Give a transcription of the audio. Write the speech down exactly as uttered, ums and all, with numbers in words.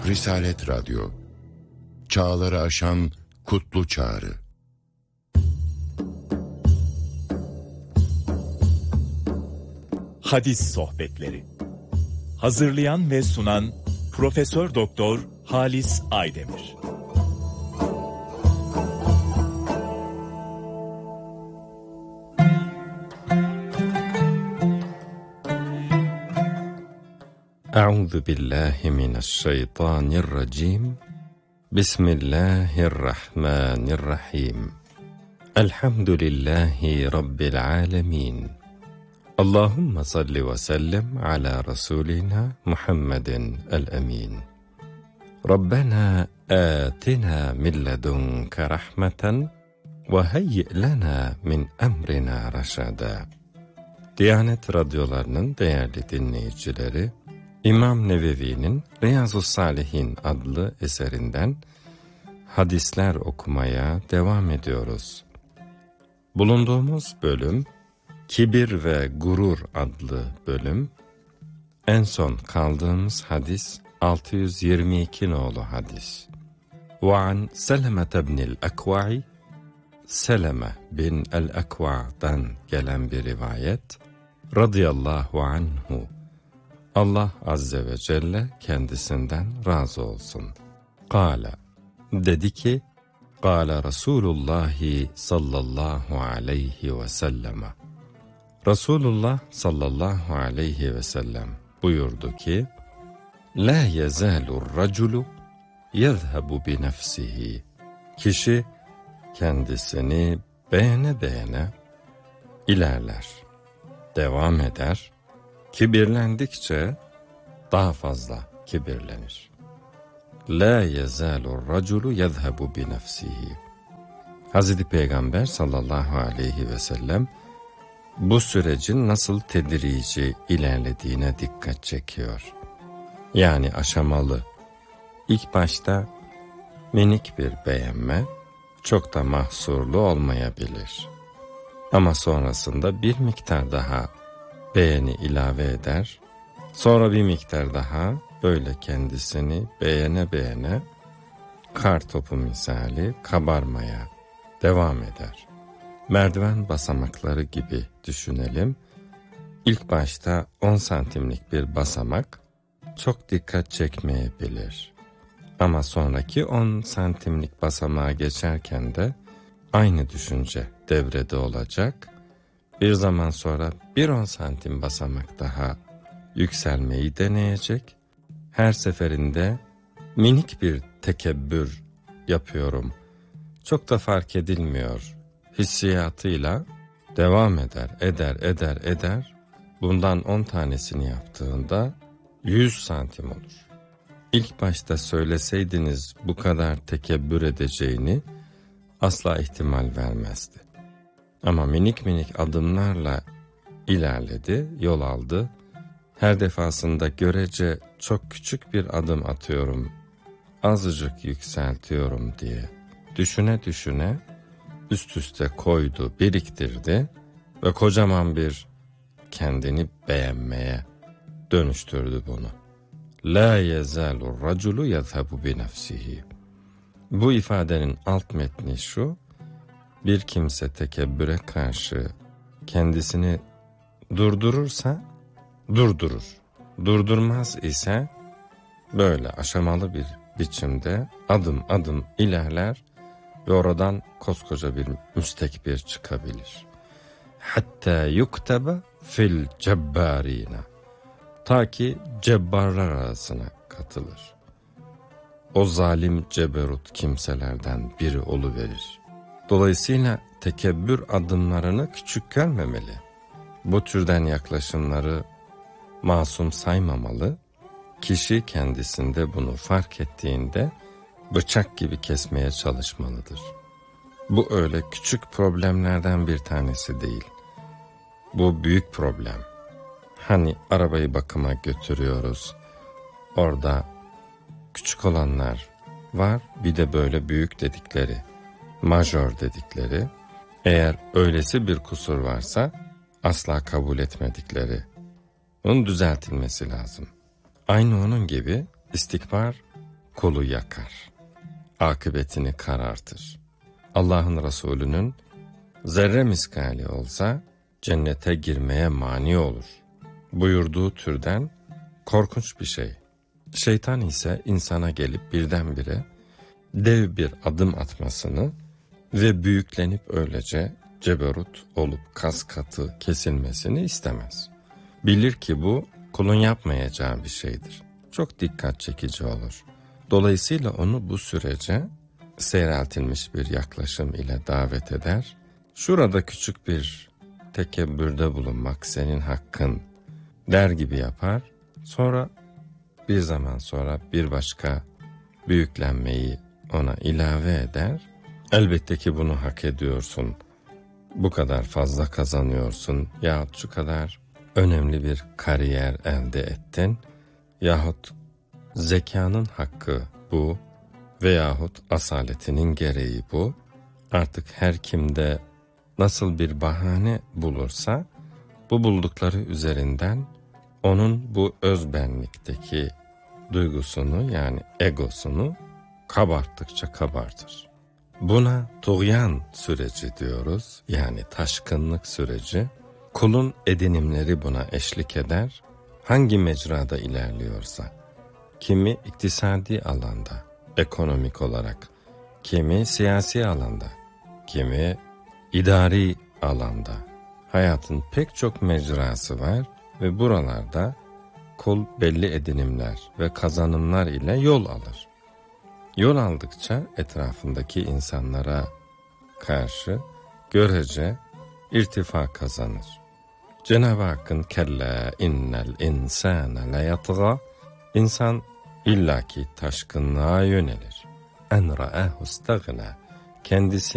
Risalet Radyo, çağları aşan kutlu çağrı. Hadis Sohbetleri. Hazırlayan ve sunan Profesör Doktor Halis Aydemir. Euzu billahi mineşşeytanirracim. Bismillahirrahmanirrahim. Elhamdülillahi rabbil alamin. Allahumme salli ve sellem ala rasulina Muhammedin el-emin. Rabbena atina min ledunke rahmeten ve heyyi lena min emrina raşada. Diyanet radyolarının değerli dinleyicileri, İmam Nevevi'nin Riyazu's-Salihin adlı eserinden hadisler okumaya devam ediyoruz. Bulunduğumuz bölüm, Kibir ve Gurur adlı bölüm. En son kaldığımız hadis altı yüz yirmi iki nolu hadis. وعن سلمة بن الأكوع, Seleme bin el-Ekva'dan gelen bir rivayet. Radıyallahu anhu. Allah Azze ve Celle kendisinden razı olsun. Kâle, dedi ki, Kâle Resulullah sallallahu aleyhi ve selleme. Resulullah sallallahu aleyhi ve sellem buyurdu ki, La yezâlur raculu yezhebu bi nefsihi. Kişi kendisini beğene beğene ilerler, devam eder, kibirlendikçe daha fazla kibirlenir. La yezalur raculu yezhebu bi nefsihi. Hazreti Peygamber sallallahu aleyhi ve sellem bu sürecin nasıl tedrici ilerlediğine dikkat çekiyor. Yani aşamalı. İlk başta minik bir beğenme çok da mahsurlu olmayabilir. Ama sonrasında bir miktar daha beğeni ilave eder, sonra bir miktar daha böyle kendisini beğene beğene kar topu misali kabarmaya devam eder. Merdiven basamakları gibi düşünelim. İlk başta on santimlik bir basamak çok dikkat çekmeyebilir. Ama sonraki on santimlik basamağa geçerken de aynı düşünce devrede olacak. Bir zaman sonra bir on santim basamak daha yükselmeyi deneyecek. Her seferinde minik bir tekebbür yapıyorum, çok da fark edilmiyor hissiyatıyla devam eder, eder, eder, eder. Bundan on tanesini yaptığında yüz santim olur. İlk başta söyleseydiniz bu kadar tekebbür edeceğini asla ihtimal vermezdi. Ama minik minik adımlarla ilerledi, yol aldı. Her defasında görece çok küçük bir adım atıyorum, azıcık yükseltiyorum diye düşüne düşüne üst üste koydu, biriktirdi ve kocaman bir kendini beğenmeye dönüştürdü bunu. La yezalur raculu yezhebu bi nefsihi. Bu ifadenin alt metni şu: bir kimse tekebbüre karşı kendisini durdurursa durdurur. Durdurmaz ise böyle aşamalı bir biçimde adım adım ilerler ve oradan koskoca bir müstekbir çıkabilir. Hatta yuktebe fil cebbarina. Ta ki cebbarlar arasına katılır. O zalim ceberut kimselerden biri oluverir. Dolayısıyla tekebbür adımlarını küçük görmemeli. Bu türden yaklaşımları masum saymamalı. Kişi kendisinde bunu fark ettiğinde bıçak gibi kesmeye çalışmalıdır. Bu öyle küçük problemlerden bir tanesi değil. Bu büyük problem. Hani arabayı bakıma götürüyoruz. Orada küçük olanlar var, bir de böyle büyük dedikleri, majör dedikleri. Eğer öylesi bir kusur varsa asla kabul etmedikleri. Onun düzeltilmesi lazım. Aynı onun gibi istikbar kulu yakar, akıbetini karartır. Allah'ın Resulü'nün zerre miskali olsa cennete girmeye mani olur buyurduğu türden korkunç bir şey. Şeytan ise insana gelip birdenbire dev bir adım atmasını ve büyüklenip öylece ceberut olup kas katı kesilmesini istemez. Bilir ki bu kulun yapmayacağı bir şeydir. Çok dikkat çekici olur. Dolayısıyla onu bu sürece seyreltilmiş bir yaklaşım ile davet eder. Şurada küçük bir tekebbürde bulunmak senin hakkın der gibi yapar. Sonra bir zaman sonra bir başka büyüklenmeyi ona ilave eder. Elbette ki bunu hak ediyorsun. Bu kadar fazla kazanıyorsun yahut şu kadar önemli bir kariyer elde ettin yahut zekanın hakkı bu veyahut asaletinin gereği bu. Artık her kimde nasıl bir bahane bulursa bu buldukları üzerinden onun bu özbenlikteki duygusunu yani egosunu kabarttıkça kabartır. Buna tuğyan süreci diyoruz, yani taşkınlık süreci. Kulun edinimleri buna eşlik eder, hangi mecrada ilerliyorsa. Kimi iktisadi alanda, ekonomik olarak, kimi siyasi alanda, kimi idari alanda. Hayatın pek çok mecrası var ve buralarda kul belli edinimler ve kazanımlar ile yol alır. Yol aldıkça etrafındaki insanlara karşı görece irtifa kazanır. Cenab-ı Hakk'ın kella innel insâne leyatgâ, insan illaki taşkınlığa yönelir. En ra'ahu istagna, kendisi